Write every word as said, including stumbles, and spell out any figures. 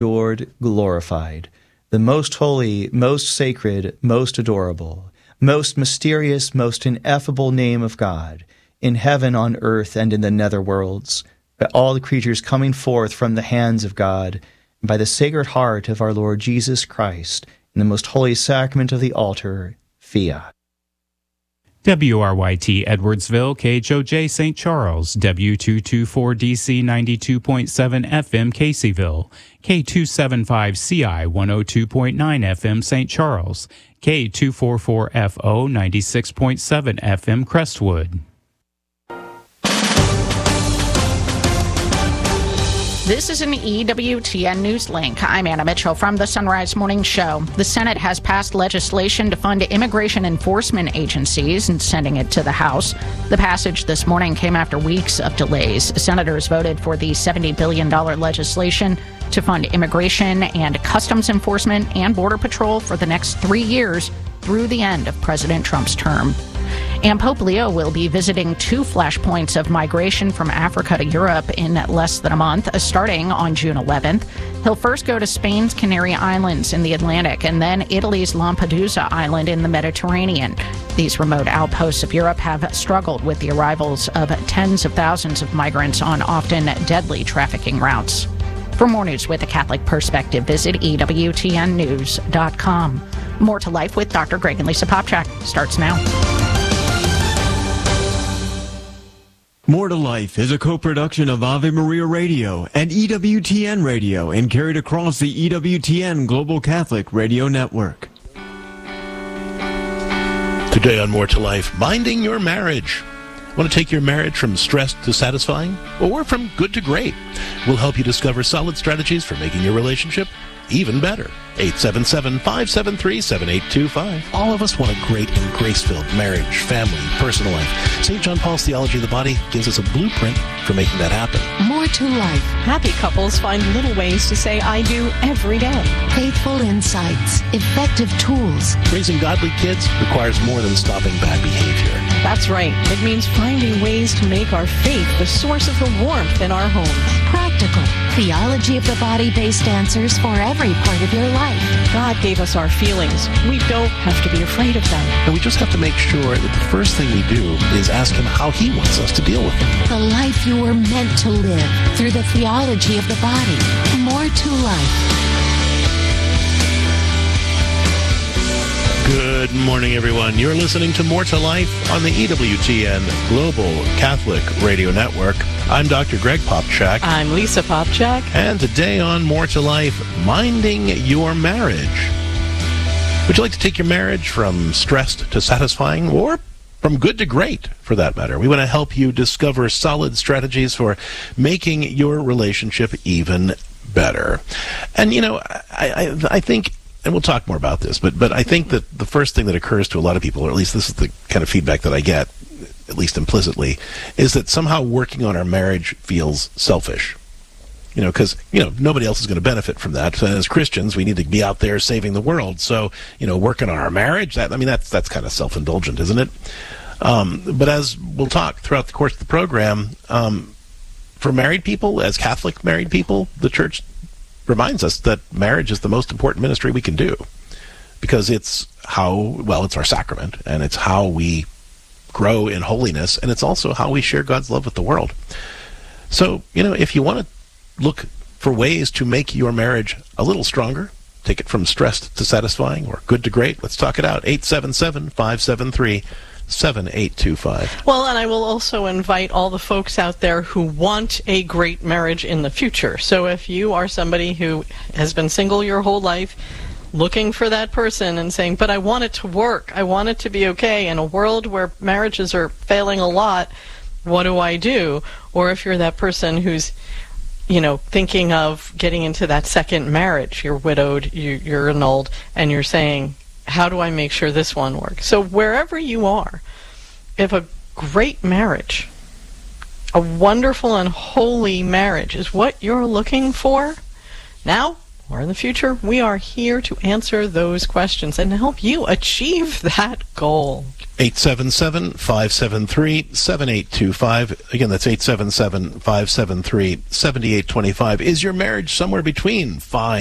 adored, glorified, the most holy, most sacred, most adorable, most mysterious, most ineffable name of God, in heaven, on earth, and in the nether worlds, by all the creatures coming forth from the hands of God, and by the Sacred Heart of our Lord Jesus Christ, in the most holy sacrament of the altar, Fiat. W R Y T Edwardsville, K H O J Saint Charles, W two twenty-four D C ninety-two point seven F M Caseyville, K two seventy-five C I one oh two point nine F M Saint Charles, K two forty-four F O ninety-six point seven F M Crestwood. This is an E W T N News Link. I'm Anna Mitchell from the Sunrise Morning Show. The Senate has passed legislation to fund immigration enforcement agencies and sending it to the House. The passage this morning came after weeks of delays. Senators voted for the seventy billion dollars legislation to fund immigration and customs enforcement and Border Patrol for the next three years through the end of President Trump's term. And Pope Leo will be visiting two flashpoints of migration from Africa to Europe in less than a month, starting on June eleventh. He'll first go to Spain's Canary Islands in the Atlantic and then Italy's Lampedusa Island in the Mediterranean. These remote outposts of Europe have struggled with the arrivals of tens of thousands of migrants on often deadly trafficking routes. For more news with a Catholic perspective, visit E W T N news dot com. More to Life with Doctor Greg and Lisa Popchak starts now. More to Life is a co-production of Ave Maria Radio and E W T N Radio and carried across the E W T N Global Catholic Radio Network. Today on More to Life, minding your marriage. Want to take your marriage from stressed to satisfying or from good to great? We'll help you discover solid strategies for making your relationship even better. eight seven seven, five seven three, seven eight two five. All of us want a great and grace-filled marriage, family, personal life. Saint John Paul's Theology of the Body gives us a blueprint for making that happen. More to Life. Happy couples find little ways to say I do every day. Faithful insights. Effective tools. Raising godly kids requires more than stopping bad behavior. That's right. It means finding ways to make our faith the source of the warmth in our homes. Practical. Theology of the Body-based answers for every part of your life. God gave us our feelings. We don't have to be afraid of them. And we just have to make sure that the first thing we do is ask Him how He wants us to deal with them. The life you were meant to live through the theology of the body. More to Life. Good morning, everyone. You're listening to More to Life on the E W T N Global Catholic Radio Network. I'm Doctor Greg Popchak. I'm Lisa Popchak. And today on More to Life, minding your marriage. Would you like to take your marriage from stressed to satisfying, or from good to great, for that matter? We want to help you discover solid strategies for making your relationship even better. And, you know, I, I, I think... and we'll talk more about this, but but I think that the first thing that occurs to a lot of people, or at least this is the kind of feedback that I get, at least implicitly, is that somehow working on our marriage feels selfish. You know, because, you know, nobody else is going to benefit from that. So as Christians, we need to be out there saving the world. So, you know, working on our marriage, that I mean, that's that's kind of self-indulgent, isn't it? Um, but as we'll talk throughout the course of the program, um, for married people, as Catholic married people, the Church reminds us that marriage is the most important ministry we can do, because it's how, well, it's our sacrament, and it's how we grow in holiness, and it's also how we share God's love with the world. So, you know, if you want to look for ways to make your marriage a little stronger, take it from stressed to satisfying or good to great, let's talk it out. eight seven seven, five seven three, seven eight two five. Well, and I will also invite all the folks out there who want a great marriage in the future. So if you are somebody who has been single your whole life, looking for that person and saying, but I want it to work, I want it to be okay, in a world where marriages are failing a lot, what do I do? Or if you're that person who's, you know, thinking of getting into that second marriage, you're widowed, you, you're annulled, and you're saying, how do I make sure this one works? So wherever you are, if a great marriage, a wonderful and holy marriage is what you're looking for, now or in the future, we are here to answer those questions and help you achieve that goal. eight seven seven, five seven three, seven eight two five. Again, that's eight seven seven, five seven three, seven eight two five. Is your marriage somewhere between fine